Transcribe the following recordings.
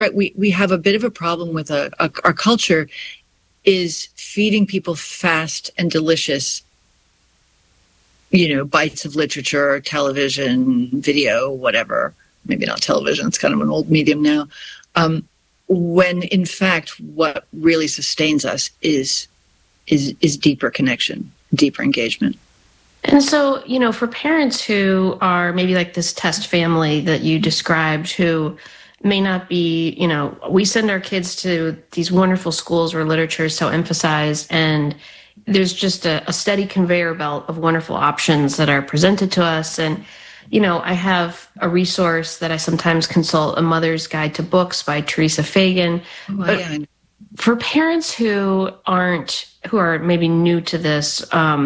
right. We have a bit of a problem with our culture is feeding people fast and delicious, bites of literature, television, video, whatever. Maybe not television. It's kind of an old medium now. When in fact, what really sustains us is deeper connection, deeper engagement. And so, for parents who are maybe like this test family that you described, who may not be, we send our kids to these wonderful schools where literature is so emphasized, and there's just a steady conveyor belt of wonderful options that are presented to us. And, I have a resource that I sometimes consult, A Mother's Guide to Books by Teresa Fagan. Oh, yeah. For parents who are maybe new to this,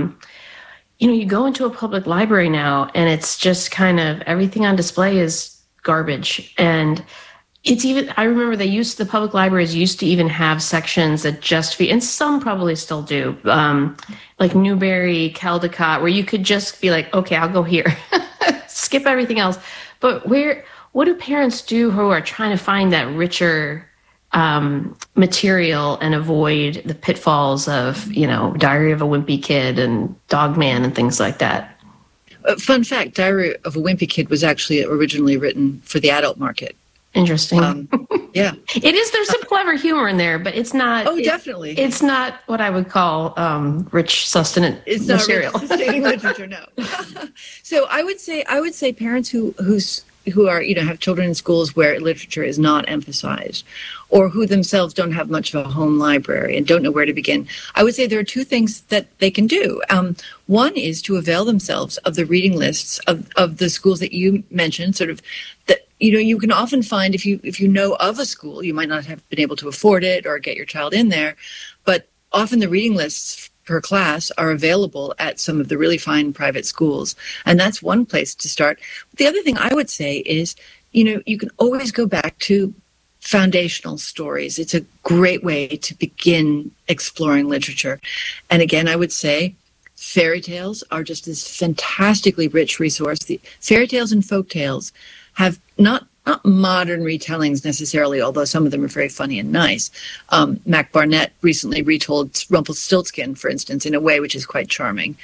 you go into a public library now and it's just kind of everything on display is garbage. And I remember the public libraries used to even have sections that just and some probably still do, like Newbery, Caldecott, where you could just be like, okay, I'll go here, skip everything else. But what do parents do who are trying to find that richer material and avoid the pitfalls of, Diary of a Wimpy Kid and Dog Man and things like that? Fun fact, Diary of a Wimpy Kid was actually originally written for the adult market. Interesting. Yeah. It is. There's some clever humor in there, but it's not. Oh, definitely. It's not what I would call rich sustenance material. It's not rich sustaining literature, no. So I would say parents who are, have children in schools where literature is not emphasized, or who themselves don't have much of a home library and don't know where to begin. I would say there are two things that they can do. One is to avail themselves of the reading lists of the schools that you mentioned, sort of that, you can often find if you know of a school, you might not have been able to afford it or get your child in there, but often the reading lists per class are available at some of the really fine private schools. And that's one place to start. The other thing I would say is, you can always go back to foundational stories. It's a great way to begin exploring literature. And again, I would say fairy tales are just this fantastically rich resource. The fairy tales and folk tales have not modern retellings necessarily, although some of them are very funny and nice. Mac Barnett recently retold Rumpelstiltskin, for instance, in a way which is quite charming.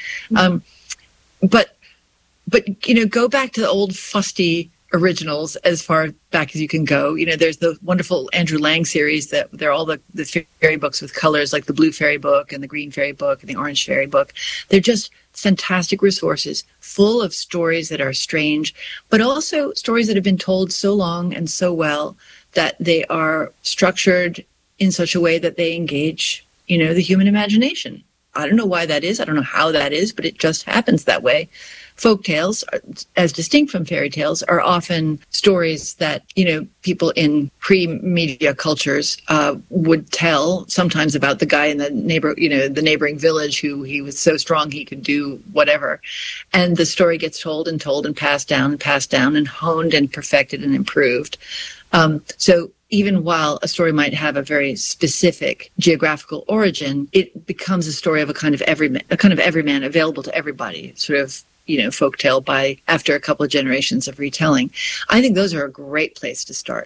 But go back to the old fusty originals as far back as you can go. There's the wonderful Andrew Lang series that they're all the fairy books with colors, like the blue fairy book and the green fairy book and the orange fairy book. They're just fantastic resources full of stories that are strange, but also stories that have been told so long and so well that they are structured in such a way that they engage, the human imagination. I don't know why that is. I don't know how that is, but it just happens that way. Folk tales, as distinct from fairy tales, are often stories that, people in pre-media cultures would tell, sometimes about the guy in the the neighboring village who he was so strong he could do whatever. And the story gets told and passed down and honed and perfected and improved. So even while a story might have a very specific geographical origin, it becomes a story of a kind of everyman available to everybody, sort of, folktale after a couple of generations of retelling. I think those are a great place to start.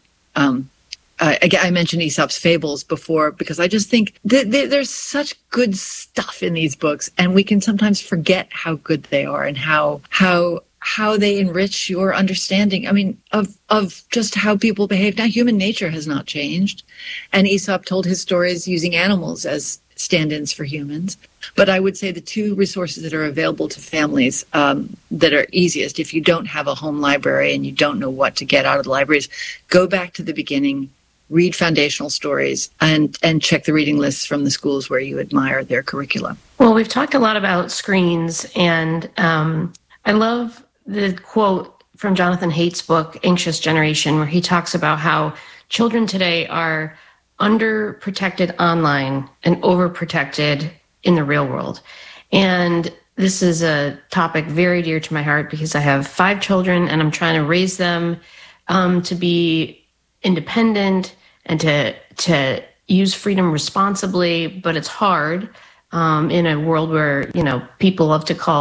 I mentioned Aesop's Fables before because I just think there's such good stuff in these books, and we can sometimes forget how good they are and how they enrich your understanding, of just how people behave. Now, human nature has not changed, and Aesop told his stories using animals as stand-ins for humans. But I would say the two resources that are available to families that are easiest, if you don't have a home library and you don't know what to get out of the libraries, go back to the beginning, read foundational stories, and check the reading lists from the schools where you admire their curricula. Well, we've talked a lot about screens, and I love the quote from Jonathan Haidt's book, Anxious Generation, where he talks about how children today are underprotected online and overprotected in the real world. And this is a topic very dear to my heart because I have 5 children and I'm trying to raise them to be independent and to use freedom responsibly, but it's hard in a world where, people love to call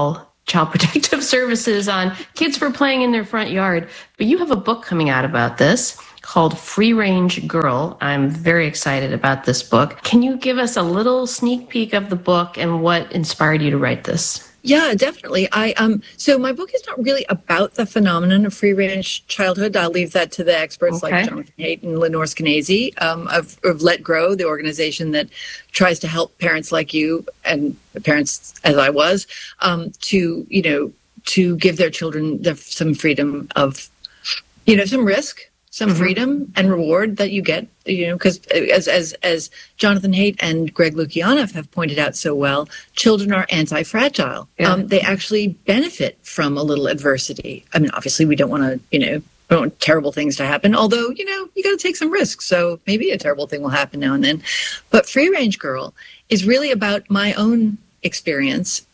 Child Protective Services on kids for playing in their front yard. But you have a book coming out about this called Free Range Girl. I'm very excited about this book. Can you give us a little sneak peek of the book and what inspired you to write this? Yeah, definitely. So my book is not really about the phenomenon of free range childhood. I'll leave that to the experts like Jonathan Haidt and Lenore Skenazy of Let Grow, the organization that tries to help parents like you and parents as I was, to give their children some freedom of, some risk, some freedom and reward that you get, because as Jonathan Haidt and Greg Lukianoff have pointed out so well, children are anti-fragile. Yeah. They actually benefit from a little adversity. I mean, obviously we don't want to, we don't want terrible things to happen, although, you got to take some risks. So maybe a terrible thing will happen now and then. But Free Range Girl is really about my own experience.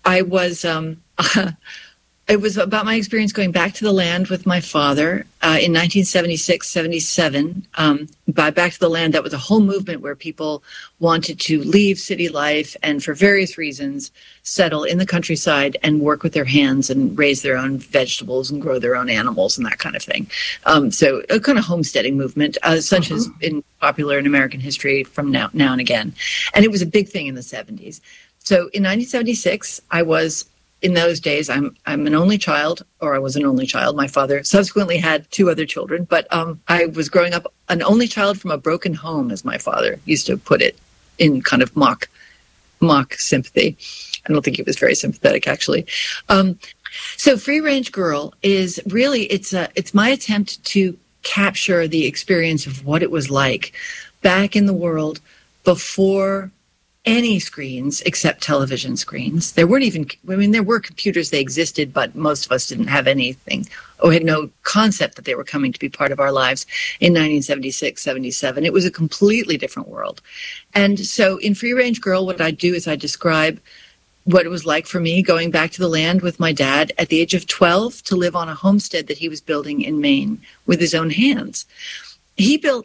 It was about my experience going back to the land with my father in 1976, 77. By Back to the Land, that was a whole movement where people wanted to leave city life and for various reasons settle in the countryside and work with their hands and raise their own vegetables and grow their own animals and that kind of thing. So a kind of homesteading movement, such has been popular in American history from now and again. And it was a big thing in the 70s. So in 1976, in those days, I'm an only child, or I was an only child. My father subsequently had 2 other children, but I was growing up an only child from a broken home, as my father used to put it, in kind of mock sympathy. I don't think he was very sympathetic, actually. So Free Range Girl is really, it's my attempt to capture the experience of what it was like back in the world before any screens except television screens. There weren't even, there were computers, they existed, but most of us didn't have anything or had no concept that they were coming to be part of our lives in 1976, 77. It was a completely different world. And so in Free Range Girl, what I do is I describe what it was like for me going back to the land with my dad at the age of 12 to live on a homestead that he was building in Maine with his own hands. When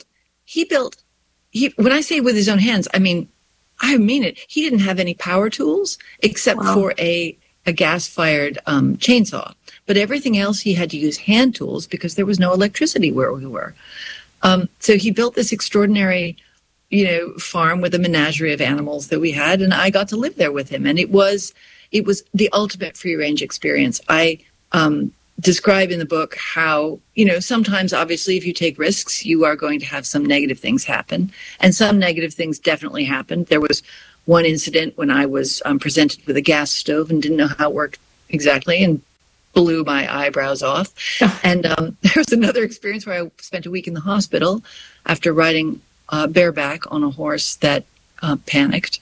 I say with his own hands, I mean it. He didn't have any power tools except for a gas-fired chainsaw. But everything else, he had to use hand tools because there was no electricity where we were. So he built this extraordinary, farm with a menagerie of animals that we had, and I got to live there with him. And it was the ultimate free-range experience. I describe in the book how, sometimes obviously if you take risks, you are going to have some negative things happen. And some negative things definitely happened. There was one incident when I was presented with a gas stove and didn't know how it worked exactly and blew my eyebrows off. And there was another experience where I spent a week in the hospital after riding bareback on a horse that panicked.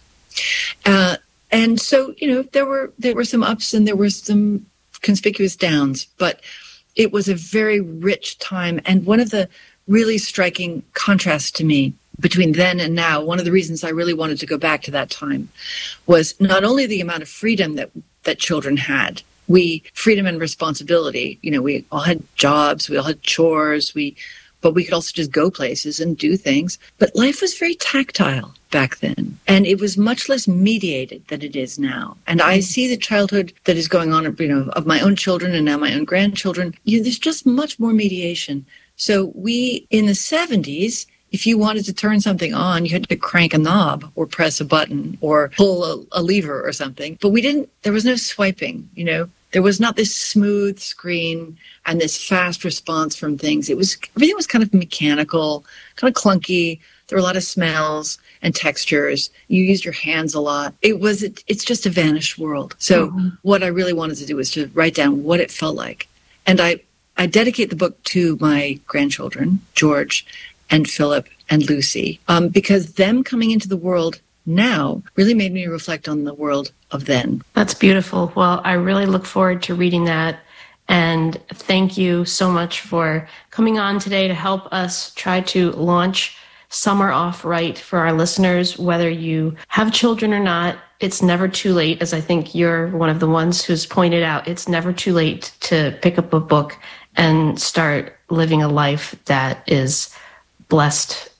And so, there were some ups and there were some conspicuous downs, but it was a very rich time. And one of the really striking contrasts to me between then and now, one of the reasons I really wanted to go back to that time was not only the amount of freedom that children had, freedom and responsibility, we all had jobs, we all had chores, but we could also just go places and do things. But life was very tactile back then. And it was much less mediated than it is now. And I see the childhood that is going on, of my own children and now my own grandchildren. There's just much more mediation. So in the 70s, if you wanted to turn something on, you had to crank a knob or press a button or pull a lever or something. But there was no swiping, There was not this smooth screen and this fast response from things. Everything was kind of mechanical, kind of clunky. There were a lot of smells and textures. You used your hands a lot. It's just a vanished world. So what I really wanted to do was to write down what it felt like. And I dedicate the book to my grandchildren, George and Philip and Lucy, because them coming into the world now really made me reflect on the world of then. That's beautiful. Well, I really look forward to reading that. And thank you so much for coming on today to help us try to launch Summer Off Right for our listeners. Whether you have children or not, it's never too late, as I think you're one of the ones who's pointed out, it's never too late to pick up a book and start living a life that is blessed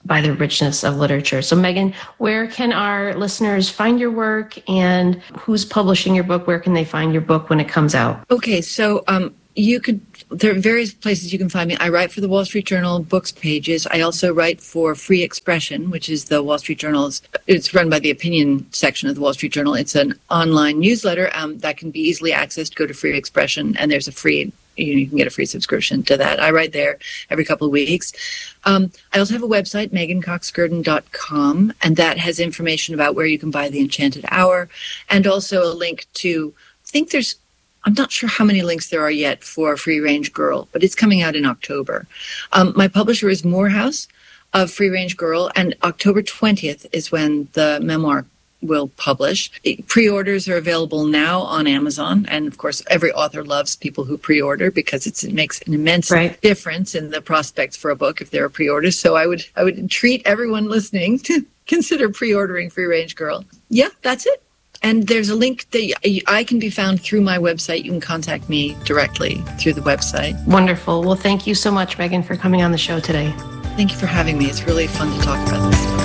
by the richness of literature. So Megan, where can our listeners find your work, and who's publishing your book? Where can they find your book when it comes out? Okay, so there are various places you can find me. I write for the Wall Street Journal books pages. I also write for Free Expression, which is the Wall Street Journal's, it's run by the opinion section of the Wall Street Journal. It's an online newsletter that can be easily accessed. Go to Free Expression, and there's you can get a free subscription to that. I write there every couple of weeks. I also have a website, megancoxgurdon.com, and that has information about where you can buy The Enchanted Hour, and also a link to, I'm not sure how many links there are yet for Free Range Girl, but it's coming out in October. My publisher is Morehouse of Free Range Girl, and October 20th is when the memoir will publish. Pre-orders are available now on Amazon, and of course every author loves people who pre-order because it makes an immense difference in the prospects for a book if there are pre-orders. So I would treat everyone listening to consider pre-ordering Free Range Girl. Yeah, that's it. And there's a link that I can be found through my website. You can contact me directly through the website. Wonderful. Well, thank you so much, Megan, for coming on the show today. Thank you for having me. It's really fun to talk about this.